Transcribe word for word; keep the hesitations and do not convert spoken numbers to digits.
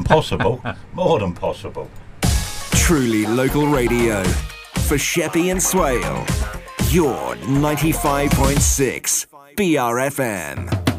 Possible. More than possible. Truly local radio. For Sheppey and Swale. Your ninety-five point six B R F M.